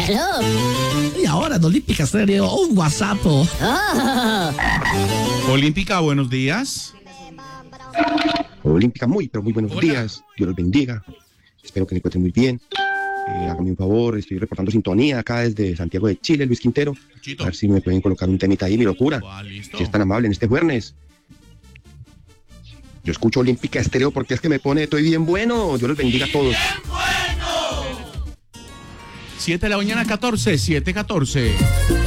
Aló. Y ahora en Olímpica Estéreo, un WhatsApp. Oh. Olímpica, buenos días. Olímpica, pero muy buenos Hola. días. Dios los bendiga. Espero que se encuentren muy bien. Hágame un favor, estoy reportando sintonía acá desde Santiago de Chile, Luis Quintero. Chito. A ver si me pueden colocar un temita ahí, mi locura. Listo. Si es tan amable en este viernes. Yo escucho Olímpica Estéreo porque es que me pone, estoy bien bueno. Dios los bendiga a todos. 7 de la mañana, 14, 7:14.